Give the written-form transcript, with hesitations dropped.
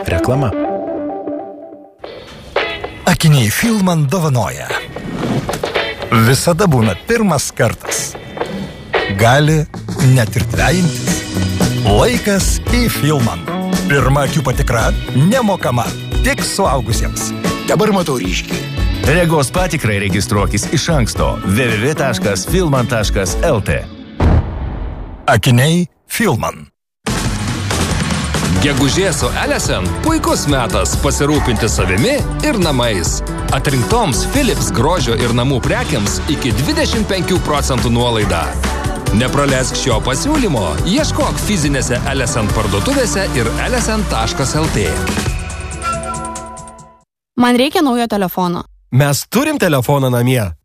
Reklama. Akiniai Filman dovanoja. Visada būna pirmas kartas. Gali net ir dvejintis. Laikas į Filman. Pirma akių patikra nemokama, tik suaugusiems. Dabar matau ryškiai. Regos patikrai registruokis iš anksto www.filman.lt. Akiniai Filman. Gegužė su Ellison puikus metas pasirūpinti savimi ir namais. Atrinktoms Philips grožio ir namų prekiams iki 25% nuolaida. Nepraleisk šio pasiūlymo, ieškok fizinėse Ellison parduotuvėse ir ellison.lt. Man reikia naujo telefono. Mes turim telefoną namie.